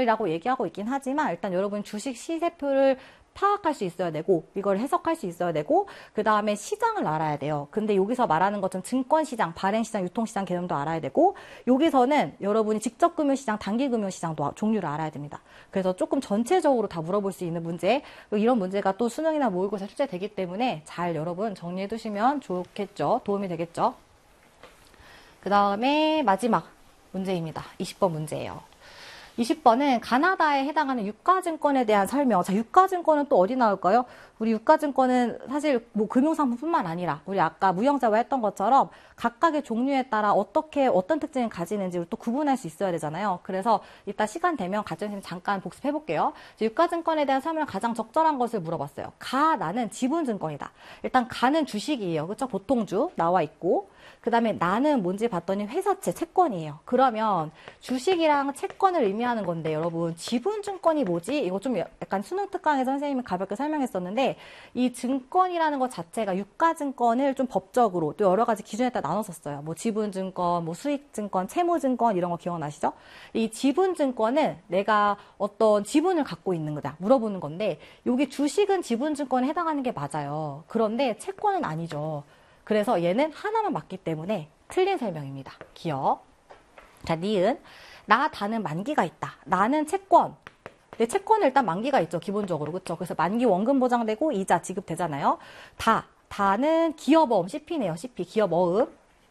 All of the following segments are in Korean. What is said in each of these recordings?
오늘이라고 얘기하고 있긴 하지만 일단 여러분 주식 시세표를 파악할 수 있어야 되고 이걸 해석할 수 있어야 되고 그 다음에 시장을 알아야 돼요. 근데 여기서 말하는 것처럼 증권시장, 발행시장, 유통시장 개념도 알아야 되고 여기서는 여러분이 직접금융시장, 단기금융시장도 종류를 알아야 됩니다. 그래서 조금 전체적으로 다 물어볼 수 있는 문제, 이런 문제가 또 수능이나 모의고사 출제되기 때문에 잘 여러분 정리해 두시면 좋겠죠. 도움이 되겠죠. 그 다음에 마지막 문제입니다. 20번 문제예요. 20번은 가나다에 해당하는 유가증권에 대한 설명. 자, 유가증권은 또 어디 나올까요? 우리 유가증권은 사실 뭐 금융상품뿐만 아니라 우리 아까 무형자와 했던 것처럼 각각의 종류에 따라 어떤 특징을 가지는지 또 구분할 수 있어야 되잖아요. 그래서 이따 시간 되면 가정선생님 잠깐 복습해 볼게요. 유가증권에 대한 설명을 가장 적절한 것을 물어봤어요. 나는 지분증권이다. 일단 가는 주식이에요. 그렇죠? 보통주 나와 있고 그 다음에 나는 뭔지 봤더니 회사채, 채권이에요. 그러면 주식이랑 채권을 의미하는 건데 여러분 지분증권이 뭐지? 이거 좀 약간 수능 특강에서 선생님이 가볍게 설명했었는데 이 증권이라는 것 자체가 유가증권을 좀 법적으로 또 여러 가지 기준에 따라 나눴었어요. 뭐 지분증권, 뭐 수익증권, 채무증권 이런 거 기억나시죠? 이 지분증권은 내가 어떤 지분을 갖고 있는 거다 물어보는 건데 여기 주식은 지분증권에 해당하는 게 맞아요. 그런데 채권은 아니죠. 그래서 얘는 하나만 맞기 때문에 틀린 설명입니다. 기억. 자, 니은. 다는 만기가 있다. 나는 채권. 내 채권은 일단 만기가 있죠. 기본적으로. 그렇죠? 그래서 만기 원금 보장되고 이자 지급되잖아요. 다는 기업어음 CP네요. CP. 기업어음.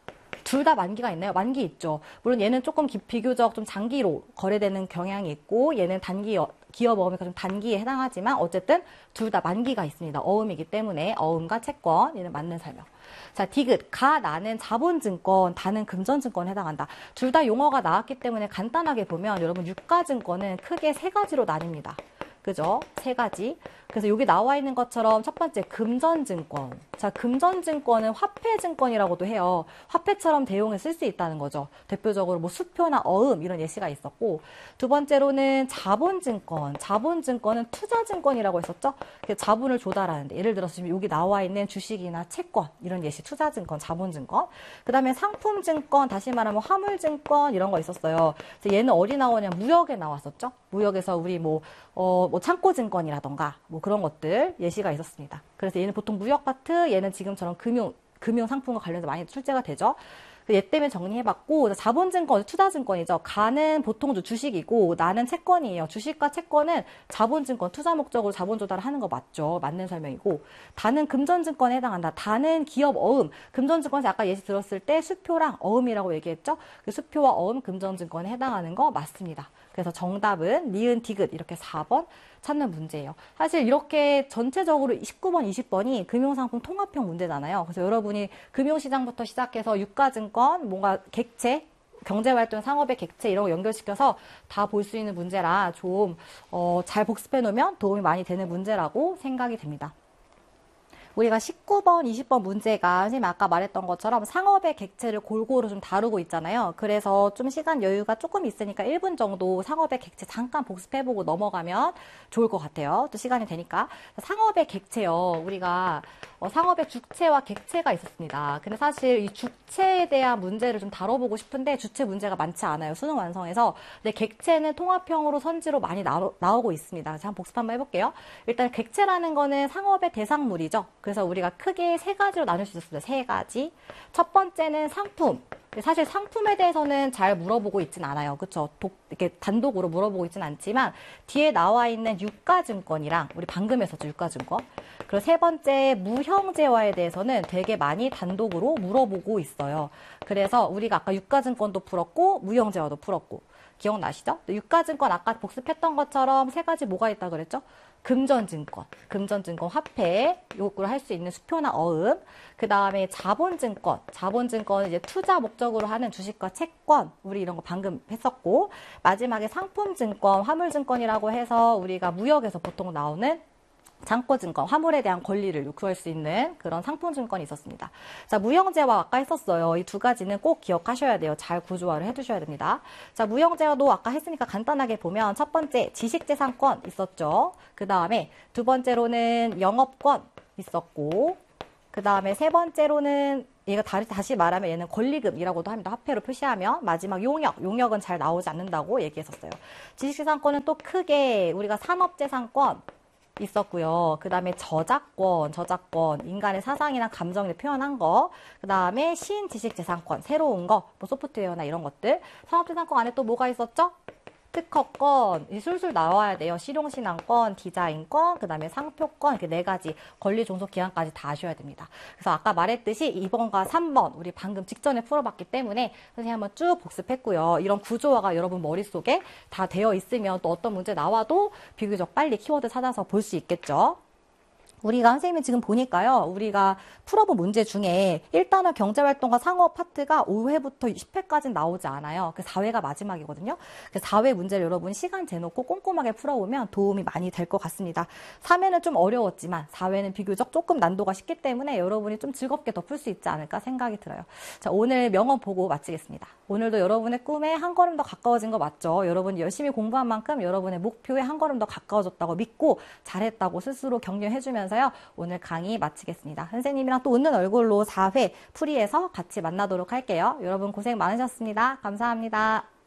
둘 다 만기가 있나요? 만기 있죠. 물론 얘는 조금 비교적 좀 장기로 거래되는 경향이 있고 얘는 기업 어음이니까 좀 단기에 해당하지만 어쨌든 둘 다 만기가 있습니다. 어음이기 때문에 어음과 채권 얘는 맞는 설명. 자, 디귿. 나는 자본증권, 다는 금전증권에 해당한다. 둘 다 용어가 나왔기 때문에 간단하게 보면 여러분 유가증권은 크게 세 가지로 나뉩니다. 그죠? 세 가지. 그래서 여기 나와 있는 것처럼 첫 번째 금전증권. 자, 금전증권은 화폐증권이라고도 해요. 화폐처럼 대용에 쓸 수 있다는 거죠. 대표적으로 뭐 수표나 어음 이런 예시가 있었고 두 번째로는 자본증권. 자본증권은 투자증권이라고 했었죠. 자본을 조달하는데 예를 들어서 지금 여기 나와 있는 주식이나 채권 이런 예시 투자증권, 자본증권. 그 다음에 상품증권, 다시 말하면 화물증권 이런 거 있었어요. 그래서 얘는 어디 나오냐? 무역에 나왔었죠. 무역에서 우리 뭐 창고증권이라던가 뭐 그런 것들 예시가 있었습니다. 그래서 얘는 보통 무역파트, 얘는 지금처럼 금융 상품과 관련해서 많이 출제가 되죠. 얘 때문에 정리해봤고 자본증권, 투자증권이죠. 가는 보통 주식이고 나는 채권이에요. 주식과 채권은 자본증권, 투자 목적으로 자본 조달을 하는 거 맞죠. 맞는 설명이고 다는 금전증권에 해당한다. 다는 기업 어음, 금전증권에서 아까 예시 들었을 때 수표랑 어음이라고 얘기했죠. 그 수표와 어음 금전증권에 해당하는 거 맞습니다. 그래서 정답은 니은, 디귿 이렇게 4번 찾는 문제예요. 사실 이렇게 전체적으로 19번, 20번이 금융상품 통합형 문제잖아요. 그래서 여러분이 금융시장부터 시작해서 유가증권, 뭔가 객체, 경제활동, 상업의 객체 이런 거 연결시켜서 다 볼 수 있는 문제라 좀 잘 복습해 놓으면 도움이 많이 되는 문제라고 생각이 됩니다. 우리가 19번, 20번 문제가 선생님 아까 말했던 것처럼 상업의 객체를 골고루 좀 다루고 있잖아요. 그래서 좀 시간 여유가 조금 있으니까 1분 정도 상업의 객체 잠깐 복습해보고 넘어가면 좋을 것 같아요. 또 시간이 되니까. 상업의 객체요. 우리가 상업의 주체와 객체가 있었습니다. 근데 사실 이 주체에 대한 문제를 좀 다뤄보고 싶은데 주체 문제가 많지 않아요. 수능 완성에서. 근데 객체는 통합형으로 선지로 많이 나오고 있습니다. 그래서 한번 복습 한번 해볼게요. 일단 객체라는 거는 상업의 대상물이죠. 그래서 우리가 크게 세 가지로 나눌 수 있습니다. 세 가지. 첫 번째는 상품. 사실 상품에 대해서는 잘 물어보고 있진 않아요. 그쵸? 이렇게 단독으로 물어보고 있진 않지만 뒤에 나와 있는 유가증권이랑 우리 방금 했었죠. 유가증권. 그리고 세 번째 무형재화에 대해서는 되게 많이 단독으로 물어보고 있어요. 그래서 우리가 아까 유가증권도 풀었고 무형재화도 풀었고 기억나시죠? 유가증권 아까 복습했던 것처럼 세 가지 뭐가 있다 그랬죠? 금전증권 화폐 요구를 할 수 있는 수표나 어음. 그 다음에 자본증권은 이제 투자 목적으로 하는 주식과 채권. 우리 이런 거 방금 했었고 마지막에 상품증권, 화물증권이라고 해서 우리가 무역에서 보통 나오는 창고증권, 화물에 대한 권리를 요구할 수 있는 그런 상품증권이 있었습니다. 자, 무형재화 아까 했었어요. 이 두 가지는 꼭 기억하셔야 돼요. 잘 구조화를 해두셔야 됩니다. 자, 무형재화도 아까 했으니까 간단하게 보면 첫 번째 지식재산권 있었죠. 그 다음에 두 번째로는 영업권 있었고 그 다음에 세 번째로는 얘가 다시 말하면 얘는 권리금이라고도 합니다. 화폐로 표시하면. 마지막 용역은 잘 나오지 않는다고 얘기했었어요. 지식재산권은 또 크게 우리가 산업재산권 있었고요. 그 다음에 저작권, 인간의 사상이나 감정을 표현한 거. 그 다음에 신지식재산권, 새로운 거, 뭐 소프트웨어나 이런 것들. 산업재산권 안에 또 뭐가 있었죠? 특허권, 술술 나와야 돼요. 실용신앙권, 디자인권, 그 다음에 상표권, 이렇게 4가지 권리 종속 기간까지 다 아셔야 됩니다. 그래서 아까 말했듯이 2번과 3번 우리 방금 직전에 풀어봤기 때문에 선생님 한번 쭉 복습했고요. 이런 구조화가 여러분 머릿속에 다 되어 있으면 또 어떤 문제 나와도 비교적 빨리 키워드 찾아서 볼 수 있겠죠. 우리가 선생님이 지금 보니까요. 우리가 풀어본 문제 중에 1단원 경제활동과 상호 파트가 5회부터 10회까지는 나오지 않아요. 그 4회가 마지막이거든요. 그 4회 문제를 여러분 시간 재놓고 꼼꼼하게 풀어보면 도움이 많이 될 것 같습니다. 3회는 좀 어려웠지만 4회는 비교적 조금 난도가 쉽기 때문에 여러분이 좀 즐겁게 더 풀 수 있지 않을까 생각이 들어요. 자, 오늘 명언 보고 마치겠습니다. 오늘도 여러분의 꿈에 한 걸음 더 가까워진 거 맞죠? 여러분이 열심히 공부한 만큼 여러분의 목표에 한 걸음 더 가까워졌다고 믿고 잘했다고 스스로 격려해주면서 오늘 강의 마치겠습니다. 선생님이랑 또 웃는 얼굴로 4회 풀이해서 같이 만나도록 할게요. 여러분 고생 많으셨습니다. 감사합니다.